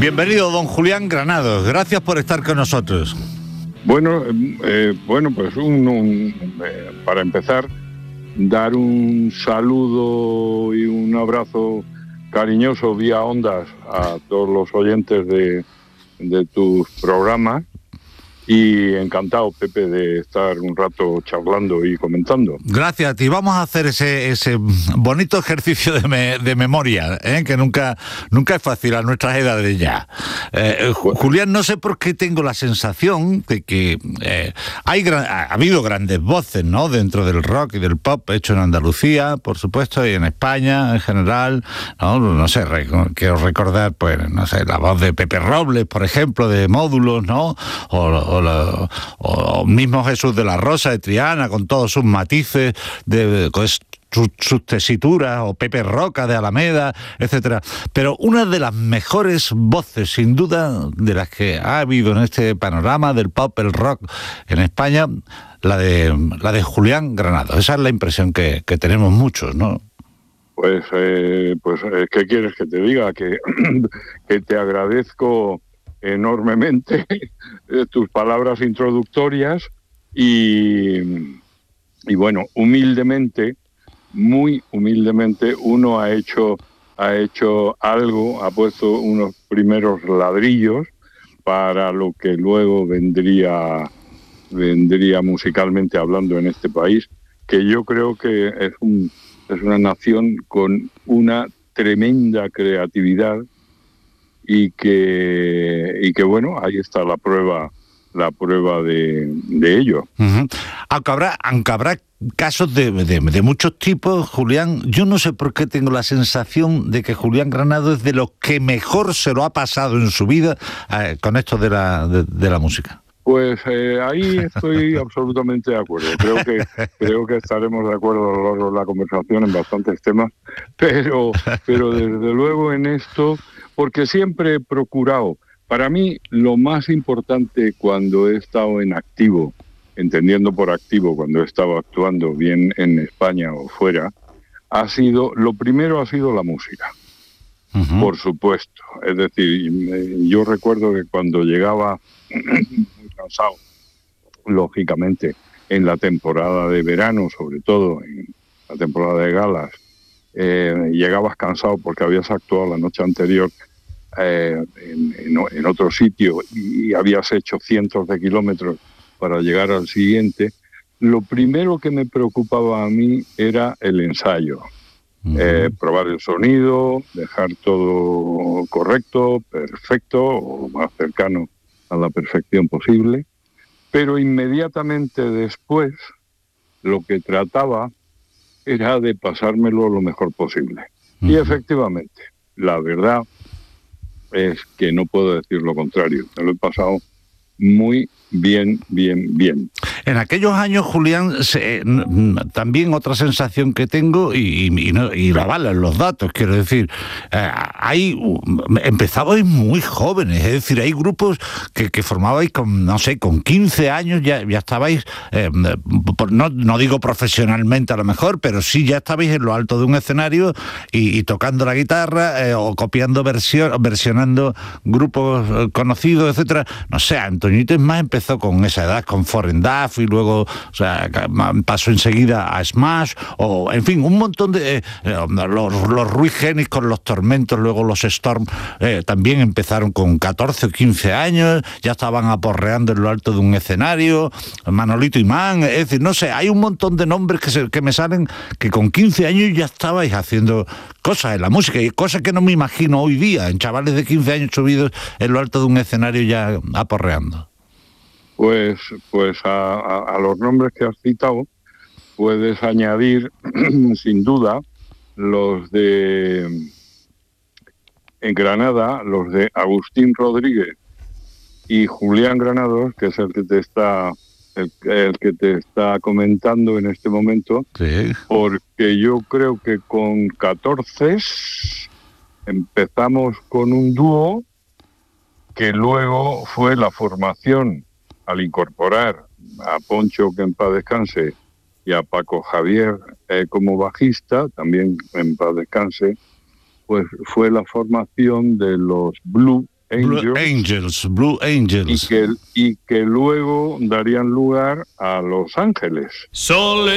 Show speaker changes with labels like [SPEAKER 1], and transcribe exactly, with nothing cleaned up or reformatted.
[SPEAKER 1] Bienvenido, don Julián Granados. Gracias por estar con nosotros.
[SPEAKER 2] Bueno, eh, bueno, pues un, un, eh, para empezar, dar un saludo y un abrazo cariñoso vía ondas a todos los oyentes de, de tus programas. Y encantado, Pepe, de estar un rato charlando y comentando.
[SPEAKER 1] Gracias a ti. Vamos a hacer ese, ese bonito ejercicio de, me, de memoria, ¿eh? que nunca, nunca es fácil a nuestras edades ya. Eh, Julián, no sé por qué tengo la sensación de que eh, hay gran, ha habido grandes voces, ¿no?, dentro del rock y del pop, hecho en Andalucía, por supuesto, y en España en general. No, no sé, rec- quiero recordar, pues, no sé, la voz de Pepe Robles, por ejemplo, de Módulos, ¿no? O, O, la, o mismo Jesús de la Rosa de Triana, con todos sus matices, de, con sus, sus tesituras, o Pepe Roca de Alameda, etcétera. Pero una de las mejores voces, sin duda, de las que ha habido en este panorama del pop, el rock en España, la de la de Julián Granados. Esa es la impresión que, que tenemos muchos, ¿no?
[SPEAKER 2] Pues, eh, pues, ¿qué quieres que te diga? Que, que te agradezco enormemente tus palabras introductorias y, y bueno, humildemente, muy humildemente, uno ha hecho, ha hecho algo, ha puesto unos primeros ladrillos para lo que luego vendría, vendría musicalmente hablando en este país, que yo creo que es, un, es una nación con una tremenda creatividad. Y que, y que bueno, ahí está la prueba, la prueba de, de ello.
[SPEAKER 1] Uh-huh. Aunque habrá, aunque habrá casos de, de, de muchos tipos, Julián, yo no sé por qué tengo la sensación de que Julián Granados es de los que mejor se lo ha pasado en su vida eh, con esto de la, de, de la música.
[SPEAKER 2] Pues eh, ahí estoy absolutamente de acuerdo. Creo que creo que estaremos de acuerdo a lo largo de la conversación en bastantes temas, pero, pero desde luego en esto, porque siempre he procurado, para mí lo más importante cuando he estado en activo, entendiendo por activo cuando he estado actuando bien en España o fuera, ha sido, lo primero ha sido la música. Uh-huh. Por supuesto. Es decir, yo recuerdo que cuando llegaba muy cansado, lógicamente, en la temporada de verano, sobre todo en la temporada de galas, eh, llegabas cansado porque habías actuado la noche anterior eh, en, en, en otro sitio y habías hecho cientos de kilómetros para llegar al siguiente. Lo primero que me preocupaba a mí era el ensayo. Uh-huh. Eh, probar el sonido, dejar todo correcto, perfecto, o más cercano a la perfección posible, pero inmediatamente después lo que trataba era de pasármelo lo mejor posible. Uh-huh. Y efectivamente, la verdad es que no puedo decir lo contrario, me lo he pasado muy bien, bien, bien.
[SPEAKER 1] En aquellos años, Julián, se, n- también otra sensación que tengo, y, y, y, no, y lo avalan los datos, quiero decir, eh, hay, empezabais muy jóvenes, es decir, hay grupos que, que formabais con, no sé, con quince años, ya, ya estabais, eh, no, no digo profesionalmente a lo mejor, pero sí ya estabais en lo alto de un escenario y, y tocando la guitarra, eh, o copiando versión, versionando grupos eh, conocidos, etcétera. No sé, Antoñito es más empezó con esa edad, con Foreign Daft, y luego, o sea, pasó enseguida a Smash, o en fin, un montón de... Eh, los, los Ruiz Genis con los Tormentos, luego los Storm, eh, también empezaron con catorce o quince años, ya estaban aporreando en lo alto de un escenario, Manolito Imán, es decir, no sé, hay un montón de nombres que, se, que me salen que con quince años ya estabais haciendo cosas en la música, y cosas que no me imagino hoy día, en chavales de quince años subidos en lo alto de un escenario ya aporreando.
[SPEAKER 2] Pues, pues a, a, a los nombres que has citado puedes añadir, sin duda, los de, en Granada, los de Agustín Rodríguez y Julián Granados, que es el que te está, el, el que te está comentando en este momento,
[SPEAKER 1] sí.
[SPEAKER 2] Porque yo creo que con catorce empezamos con un dúo que luego fue la formación, al incorporar a Poncho, que en paz descanse, y a Paco Javier eh, como bajista, también en paz descanse, pues fue la formación de los Blue Angels,
[SPEAKER 1] Blue Angels, Blue Angels.
[SPEAKER 2] Y que, y que luego darían lugar a Los Ángeles.
[SPEAKER 3] Sol